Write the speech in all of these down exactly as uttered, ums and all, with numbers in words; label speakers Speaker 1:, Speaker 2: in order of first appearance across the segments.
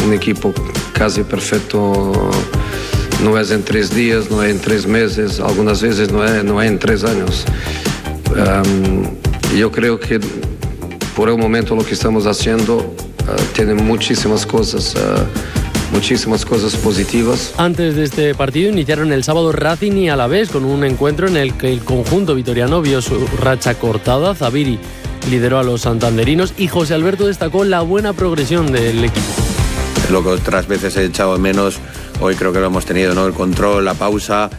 Speaker 1: un equipo casi perfecto. No es en tres días, no es en tres meses, algunas veces no es, no es en tres años. Um, yo creo que por el momento lo que estamos haciendo uh, tiene muchísimas cosas, uh, muchísimas cosas positivas.
Speaker 2: Antes de este partido iniciaron el sábado Racing y Alavés con un encuentro en el que el conjunto vitoriano vio su racha cortada. Zabiri lideró a los santanderinos y José Alberto destacó la buena progresión del equipo.
Speaker 3: Lo que otras veces he echado de menos, hoy creo que lo hemos tenido, ¿no? El control, la pausa,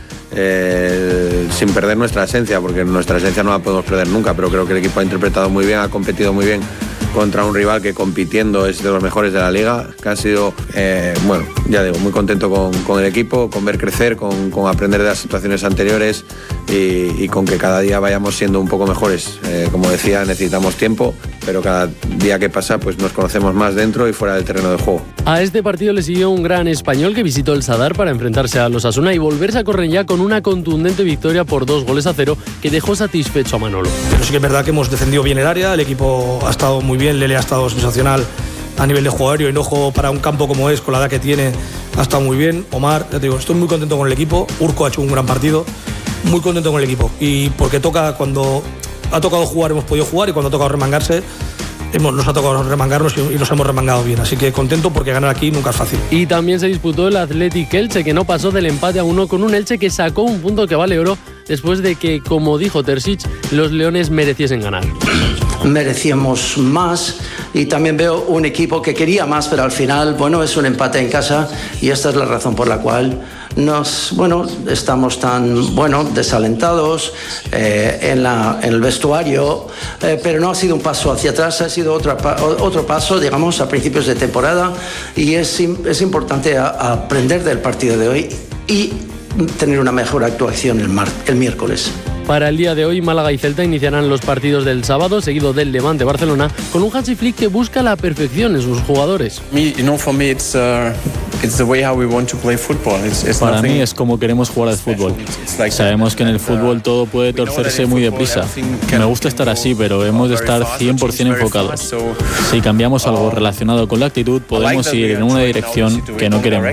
Speaker 3: eh, sin perder nuestra esencia, porque nuestra esencia no la podemos perder nunca, pero creo que el equipo ha interpretado muy bien, ha competido muy bien contra un rival que compitiendo es de los mejores de la liga, que ha sido, eh, bueno, ya digo, muy contento con, con el equipo, con ver crecer, con, con aprender de las situaciones anteriores y, y con que cada día vayamos siendo un poco mejores. Eh, como decía, necesitamos tiempo, pero cada día que pasa pues nos conocemos más dentro y fuera del terreno de juego.
Speaker 2: A este partido le siguió un gran español que visitó el Sadar para enfrentarse a los Osasuna y volverse a Cornellá con una contundente victoria por dos goles a cero que dejó satisfecho a Manolo.
Speaker 4: Pero sí que es verdad que hemos defendido bien el área, el equipo ha estado muy bien, Lele ha estado sensacional a nivel de jugador y enojo para un campo como es, con la edad que tiene, ha estado muy bien. Omar, ya te digo, estoy muy contento con el equipo, Urco ha hecho un gran partido, muy contento con el equipo y porque toca, cuando ha tocado jugar hemos podido jugar y cuando ha tocado remangarse hemos, nos ha tocado remangarnos y, y nos hemos remangado bien, así que contento porque ganar aquí nunca es fácil.
Speaker 2: Y también se disputó el Athletic Elche, que no pasó del empate a uno con un Elche que sacó un punto que vale oro después de que, como dijo Terzic, los leones mereciesen ganar.
Speaker 5: Merecíamos más y también veo un equipo que quería más, pero al final, bueno, es un empate en casa y esta es la razón por la cual nos, bueno, estamos tan, bueno, desalentados eh, en, la, en el vestuario, eh, pero no ha sido un paso hacia atrás, ha sido otro, otro paso, digamos, a principios de temporada y es, es importante a, a aprender del partido de hoy y tener una mejor actuación el, mar, el miércoles.
Speaker 2: Para el día de hoy, Málaga y Celta iniciarán los partidos del sábado, seguido del Levante-Barcelona, con un Hansi Flick que busca la perfección en sus jugadores.
Speaker 6: Me, you know, for me it's, uh, it's the way how we want to play football. It's, it's
Speaker 7: Para mí es como queremos jugar al fútbol. Sabemos que en el fútbol todo puede torcerse muy deprisa. Me gusta estar así, pero hemos de estar cien por ciento enfocados. Si cambiamos algo relacionado con la actitud, podemos ir en una dirección que no queremos.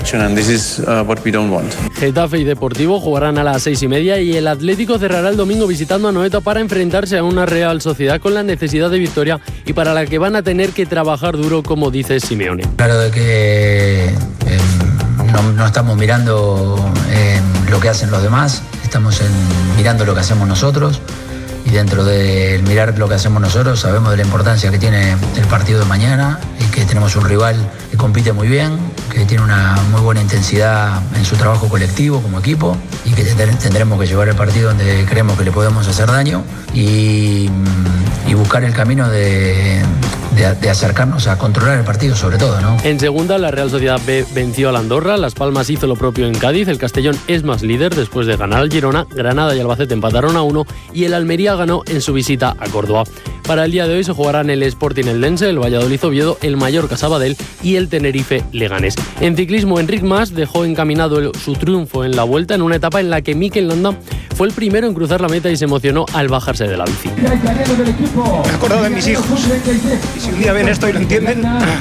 Speaker 2: Getafe y Deportivo jugarán a las seis y media y el Atlético cerrará el domingo visitando a Anoeta para enfrentarse a una Real Sociedad con la necesidad de victoria y para la que van a tener que trabajar duro, como dice Simeone.
Speaker 8: Claro de que eh, no, no estamos mirando eh, lo que hacen los demás, estamos en, mirando lo que hacemos nosotros y dentro de mirar lo que hacemos nosotros sabemos de la importancia que tiene el partido de mañana y que tenemos un rival que compite muy bien, que tiene una muy buena intensidad en su trabajo colectivo como equipo y que tendremos que llevar el partido donde creemos que le podemos hacer daño y, y buscar el camino de, de, de acercarnos a controlar el partido sobre todo, ¿no?
Speaker 2: En segunda, la Real Sociedad B venció al Andorra, Las Palmas hizo lo propio en Cádiz, el Castellón es más líder después de ganar al Girona, Granada y Albacete empataron a uno y el Almería ganó en su visita a Córdoba. Para el día de hoy se jugarán el Sporting Eldense, el Valladolid Oviedo, el Mallorca Sabadell y el Tenerife Leganés. En ciclismo, Enric Mas dejó encaminado el, su triunfo en la Vuelta en una etapa en la que Mikel Landa fue el primero en cruzar la meta y se emocionó al bajarse de la bici.
Speaker 9: Me he acordado de mis hijos y si un día ven esto y lo entienden,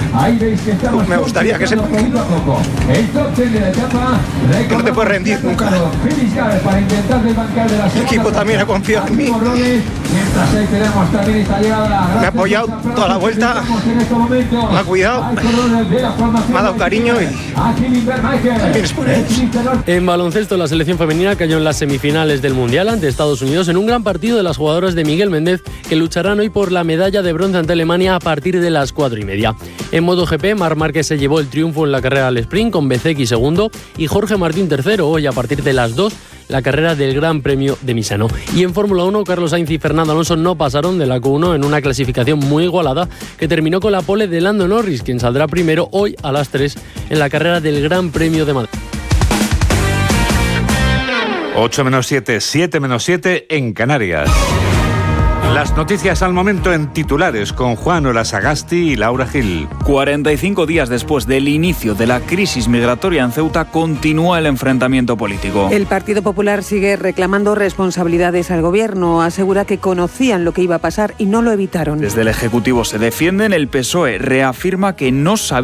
Speaker 9: me gustaría que sepan que no te puedes rendir nunca. El equipo también ha confiado en mí, me ha apoyado toda la vuelta, me ha cuidado, me ha dado cariño y también es por ellos.
Speaker 2: En baloncesto, la selección femenina cayó en las semifinales del Mundial ante Estados Unidos en un gran partido de las jugadoras de Miguel Méndez que lucharán hoy por la medalla de bronce ante Alemania a partir de las cuatro y media. En MotoGP, Marc Márquez se llevó el triunfo en la carrera al sprint con Bezzecchi segundo y Jorge Martín tercero, hoy a partir de las dos la carrera del Gran Premio de Misano. Y en Fórmula uno, Carlos Sainz y Fernando Alonso no pasaron de la Q uno en una clasificación muy igualada que terminó con la pole de Lando Norris, quien saldrá primero hoy a las tres en la carrera del Gran Premio de Madrid.
Speaker 10: ocho menos siete, siete menos siete en Canarias. Las noticias al momento en titulares con Juan Olasagasti y Laura Gil.
Speaker 11: cuarenta y cinco días después del inicio de la crisis migratoria en Ceuta, continúa el enfrentamiento político.
Speaker 12: El Partido Popular sigue reclamando responsabilidades al gobierno. Asegura que conocían lo que iba a pasar y no lo evitaron.
Speaker 11: Desde el Ejecutivo se defienden, el P S O E reafirma que no sabía